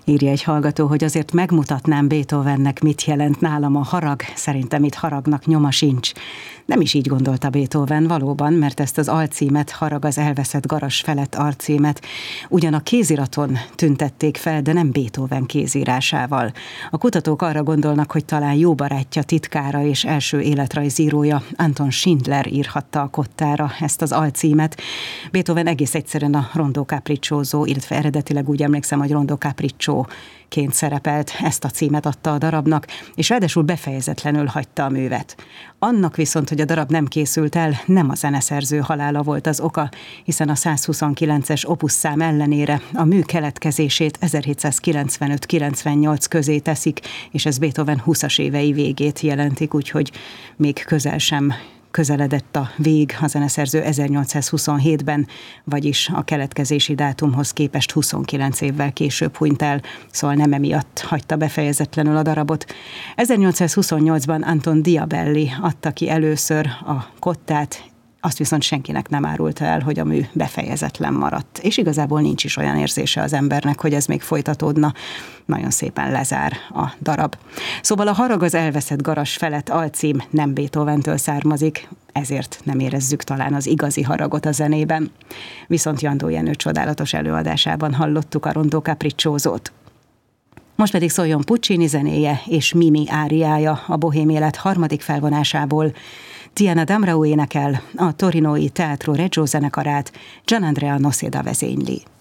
Írja egy hallgató, hogy azért megmutatnám Beethovennek, mit jelent nálam a harag, szerintem itt haragnak nyoma sincs. Nem is így gondolta Beethoven valóban, mert ezt az alcímet, Harag az elveszett garas felett alcímet ugyan a kéziraton tüntették fel, de nem Beethoven kézírásával. A kutatók arra gondolnak, hogy talán jó barátja, titkára és első életrajzírója Anton Schindler írhatta a kottára ezt az alcímet. Beethoven egész egyszerűen a Rondo Capriccioso, illetve eredetileg úgy emlékszem, hogy Rondo Capriccio-ként szerepelt, ezt a címet adta a darabnak, és ráadásul befejezetlenül hagyta a művet. Annak viszont, hogy a darab nem készült el, nem a zeneszerző halála volt az oka, hiszen a 129-es opusszám ellenére a mű keletkezését 1795-98 közé teszik, és ez Beethoven 20-as évei végét jelentik, úgyhogy még közel sem közeledett a vég a zeneszerző 1827-ben, vagyis a keletkezési dátumhoz képest 29 évvel később hunyt el, szóval nem emiatt hagyta befejezetlenül a darabot. 1828-ban Anton Diabelli adta ki először a kottát, azt viszont senkinek nem árulta el, hogy a mű befejezetlen maradt. És igazából nincs is olyan érzése az embernek, hogy ez még folytatódna. Nagyon szépen lezár a darab. Szóval a Harag az elveszett garas felett alcím nem Beethoventől származik, ezért nem érezzük talán az igazi haragot a zenében. Viszont Jandó Jenő csodálatos előadásában hallottuk a Rondo Capricciosót. Most pedig szóljon Puccini zenéje és Mimi áriája a Bohém élet harmadik felvonásából. Tiana Damrau énekel, a torinói Teatro Regio zenekarát Gianandrea Noseda vezényli.